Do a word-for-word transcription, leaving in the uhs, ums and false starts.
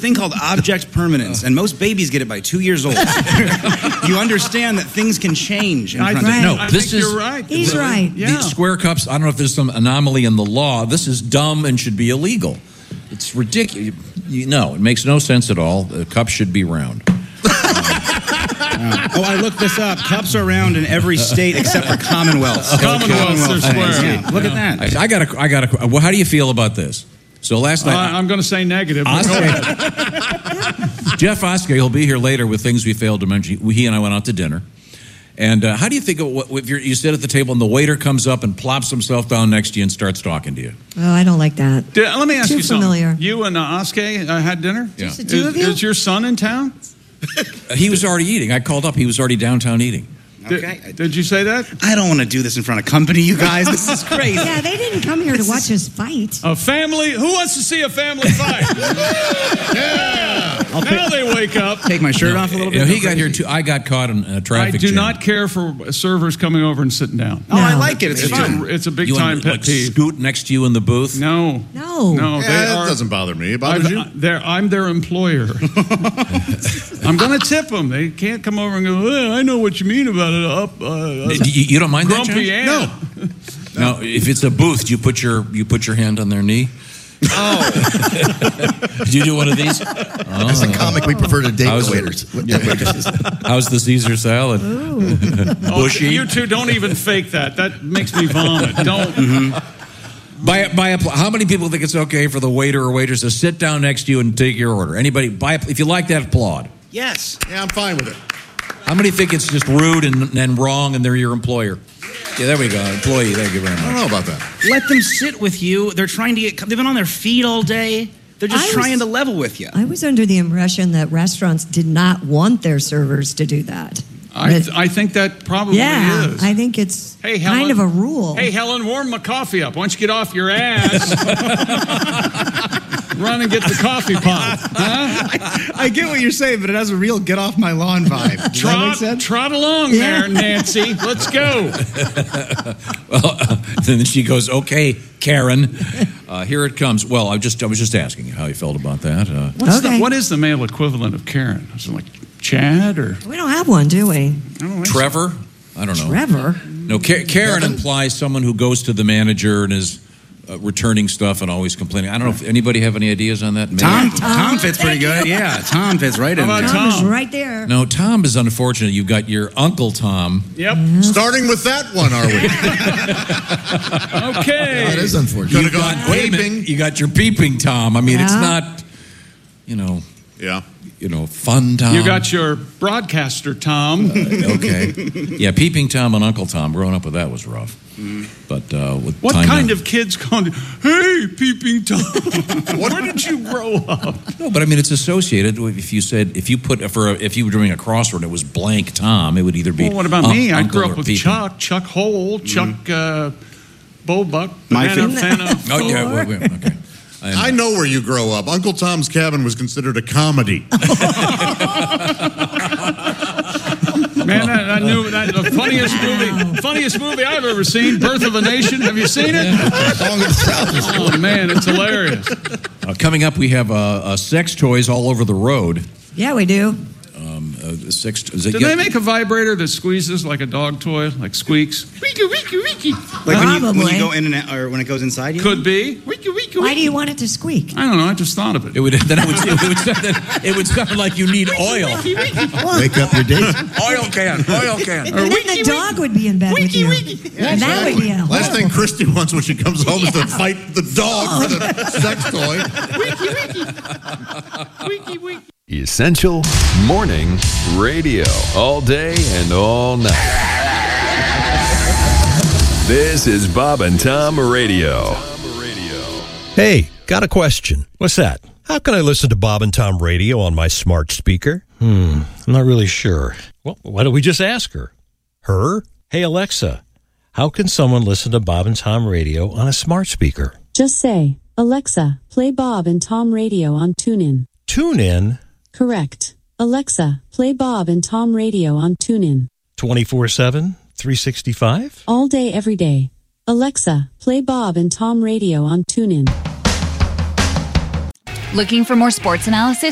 thing called object permanence, and most babies get it by two years old. You understand that things can change in I front think, of you. No, I this think is- you're right. He's The- right. Yeah. The square cups, I don't know if there's some anomaly in the law. This is dumb and should be illegal. It's ridiculous. You know, it makes no sense at all. The cup should be round. Uh, oh, I looked this up. Cups are round in every state except for Commonwealth. Commonwealths are states. square. Yeah, look at that. I, I got. I got. Well, how do you feel about this? So last Uh, night, I'm going to say negative. but go ahead. Oskar, Jeff Oskar, he'll be here later with things we failed to mention. He and I went out to dinner. And uh, how do you think of what, if you're, you sit at the table and the waiter comes up and plops himself down next to you and starts talking to you? Oh, I don't like that. Did- let me ask Too you something. familiar. You and uh, Oskar uh, had dinner? Yeah. Just the two Is, of you? is your son in town? Uh, he was already eating. I called up. He was already downtown eating. Did, Okay. did you say that? I don't want to do this in front of company, you guys. This is crazy. Yeah, they didn't come here to watch us fight. A family? Who wants to see a family fight? Yeah. Now they wake up. Take my shirt off a little You bit. know, he got here too. I got caught in a I traffic do jam. not care for servers coming over and sitting down. Oh, I No. like it. It's It's fun. a, it's a big You time want, pet like, peeve. scoot next to you in the booth? No. No. No, Yeah, they that are. doesn't bother me. It bothers I've- you? uh, they're- I'm their employer. I'm going to tip them. They can't come over and go, well, I know what you mean about it. Up, uh, You, you don't mind that, grumpy John? aunt. No. No. If it's a booth, do you put your you put your hand on their knee? Oh, Do you do one of these? As a comic, we prefer to date How's the it? waiters. waitresses. How's the Caesar salad? Oh, Bushy. you two don't even fake that. That makes me vomit. Don't. By a, by a, how many people think it's okay for the waiter or waitress to sit down next to you and take your order? Anybody? By a, if you like that, applaud. yes. Yeah, I'm fine with it. How many think it's just rude and, and wrong, and they're your employer? Yeah, there we go. Employee. Thank you very I don't much. know about that. Let them sit with you. They're trying to get. They've been on their feet all day. They're just I was- trying to level with you. I was under the impression that restaurants did not want their servers to do that. I, But- th- I think that probably yeah, is. I think it's Hey, Helen. kind of a rule. Hey, Helen, warm my coffee up. Why don't you get off your ass? Run and get the coffee pot. Huh? I get what you're saying, but it has a real get off my lawn vibe. Does that make Trot, sense? trot along Yeah. there, Nancy. Let's go. Well, then she goes, "Okay, Karen, uh, here it comes." Well, I just I was just asking you how you felt about that. Uh, What's Okay. the, what is the male equivalent of Karen? Is it like Chad or We don't have one, do we? I don't know. Trevor, I don't know. Trevor. No, Ka- Karen implies someone who goes to the manager and is uh, returning stuff and always complaining. I don't know if anybody have any ideas on that. Maybe. Tom, Tom, Tom, fits pretty thank good. Yeah, Tom fits right in How there. about Tom is Tom. right there. No, Tom is unfortunate. You've got your Uncle Tom. Yep. Starting with that one, are we? Okay. That is unfortunate. Could've You gone got, wait a minute, peeping. you got your peeping Tom. I mean, it's Yeah. not, you know, Yeah. you know, fun Tom. You got your broadcaster, Tom. Okay. Yeah, peeping Tom and Uncle Tom. Growing up with that was rough. But uh, with What time kind now- of kids going, hey, peeping Tom? Where did you grow up? No, but I mean, it's associated. with- If you said if you put for a, if you were doing a crossword, it was blank Tom. It would either be. Well, what about un- me? I Uncle grew or up with peeping. Chuck, Chuck Hole, Chuck uh, Bobuck, My Banana favorite- Fana. Oh yeah, wait, wait, okay. And- I know where you grow up. Uncle Tom's Cabin was considered a comedy. Man, I, I knew that the funniest movie, funniest movie I've ever seen, Birth of a Nation. Have you seen it? Oh man, it's hilarious. Uh, coming up, we have uh, uh, sex toys all over the road. Yeah, we do. Um, uh, sex. Is it Did they make a vibrator that squeezes like a dog toy, like squeaks? Wiki, wiki, wiki. Like when you, when Probably. you go in and out, or when it goes inside you. Could be. Wiki, wiki, Why wiki. do you want it to squeak? I don't know. I just thought of it. It would then it would it would, sound, it would sound like you need oil. Wake up your date. Oil can. Oil can. And then the dog would be in bed with you. And that would be a Last thing Christy wants when she comes home is to fight the dog for the sex toy. Wiki, wiki. Essential Morning Radio. All day and all night. This is Bob and Tom Radio. Hey, got a question. What's that? How can I listen to Bob and Tom Radio on my smart speaker? Hmm, I'm not really sure. Well, why don't we just ask her? Her? Hey, Alexa, how can someone listen to Bob and Tom Radio on a smart speaker? Just say, Alexa, play Bob and Tom Radio on TuneIn. Tune in Correct. Alexa, play Bob and Tom Radio on TuneIn. twenty-four seven, three sixty-five? All day, every day. Alexa, play Bob and Tom Radio on TuneIn. Looking for more sports analysis?